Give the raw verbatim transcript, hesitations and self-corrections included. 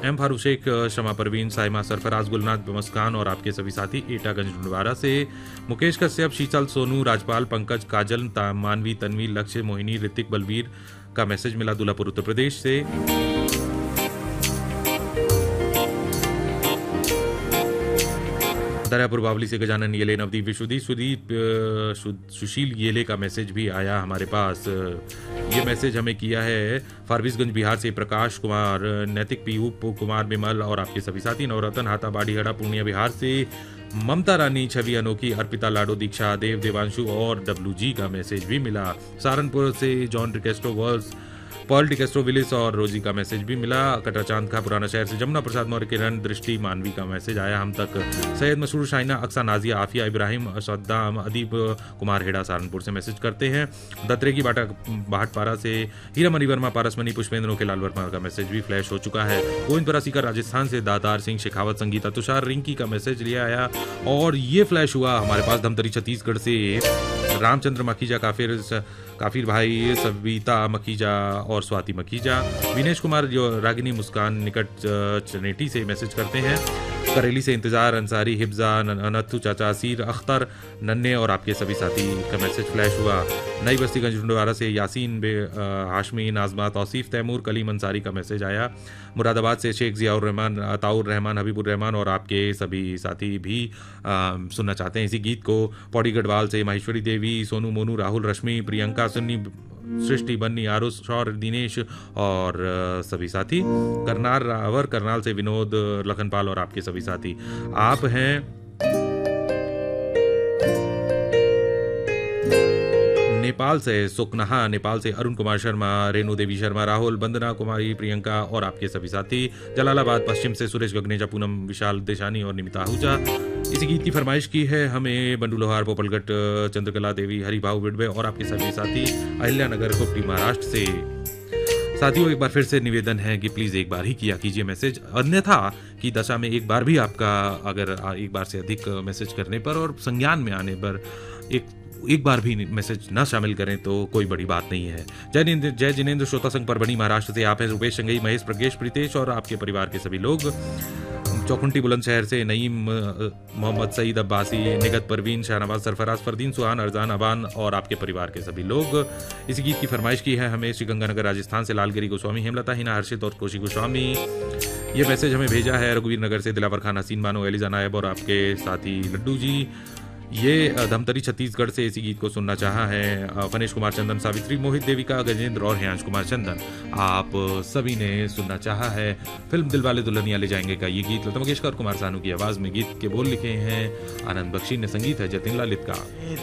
M Farooq Sheikh, शमा परवीन, साइमा सरफराज, गुलनाथ मस्कान और आपके सभी साथी एटागंज ढूंढवारा से, मुकेश कश्यप, शीतल, सोनू, राजपाल, पंकज, काजल, मानवी, तन्वी, लक्ष्य, मोहिनी, ऋतिक, बलवीर का मैसेज मिला दूल्हापुर उत्तर प्रदेश से। दरियापुर बावली से गजानन येले, नवदीप विशुदी, सुदीप, सुशील येले का मैसेज भी आया हमारे पास। ये मैसेज हमें किया है फारबिसगंज बिहार से प्रकाश कुमार, नैतिक, पीयूप कुमार, बिमल और आपके सभी साथी, नवरतन, हाथा, बाड़ीगढ़ा, पूर्णिया बिहार से, ममता रानी, छवि अनोखी, अर्पिता, लाडो, दीक्षा, देव, देवांशु और डब्लू जी का मैसेज भी मिला। सहारनपुर से जॉन डिकेस्ट्रो वर्ल्स, पॉल डिकेस्ट्रो विलिस और रोजी का मैसेज भी मिला। कटरा चांद का पुराना शहर से जमुना प्रसाद मौर्य, किरण, दृष्टि, मानवी का मैसेज आया हम तक। सैयद मशहूर, शाइना, अक्सा, नाजिया, आफिया, इब्राहिम, सद्दाम, अदीब कुमार हेड़ा सहारनपुर से मैसेज करते हैं। दत्रे की बाटा बाहटपारा से हीरा मणि वर्मा, पारसमणि, पुष्पेंद्र के लाल वर्मा का मैसेज भी फ्लैश हो चुका है। गोविंदपुरा सीकर राजस्थान से दातार सिंह, शेखावत, संगीता, तुषार, रिंकी का मैसेज लिया आया और ये फ्लैश हुआ हमारे पास धमतरी छत्तीसगढ़ से रामचंद्र मखीजा, काफिर काफिर भाई, सविता मखीजा और स्वाति मखीजा। विनेश कुमार जो रागिनी, मुस्कान, निकट चनेटी से मैसेज करते हैं। करेली से इंतजार, अंसारी, हिब्जा, अनथु, चाचा, असीर, अख्तर, नन्हे और आपके सभी साथी का मैसेज फ्लैश हुआ। नई बस्ती गंज ढूंढवारा से यासीन, बे हाशमी, नाजमा, तौसीफ, तैमूर, कलीम अंसारी का मैसेज आया। मुरादाबाद से शेख जियाउर रहमान, अताउर रहमान, हबीबुर रहमान और आपके सभी साथी भी आ, सुनना चाहते हैं इसी गीत को। पौड़ी गढ़वाल से माहेश्वरी देवी, सोनू, मोनू, राहुल, रश्मि, प्रियंका, सुन्नी, सृष्टि, बन्नी, आरुष, शौर, दिनेश और सभी साथी। करनाल रावर करनाल से विनोद, लखनपाल और आपके सभी साथी। आप हैं नेपाल से सुकनहा, नेपाल से अरुण कुमार शर्मा, रेणु देवी शर्मा, राहुल, वंदना कुमारी, प्रियंका और आपके सभी साथी। जलालाबाद पश्चिम से सुरेश गगनेजा, पूनम, विशाल देशानी और निमिता आहूजा। इसी गीत की फरमाइश की है हमें बंडू लोहार, पोपलगढ़, चंद्रकला देवी, हरिभाव विडवे और आपके सभी साथी अहिल्यानगर, कुपटी, महाराष्ट्र से। साथियों, एक बार फिर से निवेदन है कि प्लीज एक बार ही किया कीजिए मैसेज, अन्यथा की दशा में एक बार भी आपका अगर एक बार से अधिक मैसेज करने पर और संज्ञान में आने पर एक एक बार भी मैसेज न शामिल करें तो कोई बड़ी बात नहीं है। जय जय जिनेंद्र, श्रोता संघ परभणी महाराष्ट्र से आप हैं। रुपेश संगई, महेश, प्रज्ञेश, प्रीतेश और आपके परिवार के सभी लोग। चौखुंटी बुलंदशहर से नईम, मोहम्मद सईद अब्बासी, निगत परवीन, शाहनवाज, सरफराज, फरदीन, सुहान, अरजान, अबान और आपके परिवार के सभी लोग। इसी गीत की फरमाइश की है हमें श्रीगंगानगर राजस्थान से लालगिरी गोस्वामी, हेमलता, हिना, हर्षित और कोशी गोस्वामी। ये मैसेज हमें भेजा है रघुवीर नगर से दिलावर खान, हसीन बानो, एलिजा नायब और आपके साथी लड्डू जी। ये धमतरी छत्तीसगढ़ से इसी गीत को सुनना चाहा है फनेश कुमार चंदन, सावित्री, मोहित, देविका, गजेंद्र और ह्यांश कुमार चंदन। आप सभी ने सुनना चाहा है फिल्म दिलवाले दुल्हनिया ले जाएंगे का ये गीत। लता मंगेशकर, कुमार सानू की आवाज में गीत के बोल लिखे हैं आनंद बख्शी ने, संगीत है जतिन ललित का।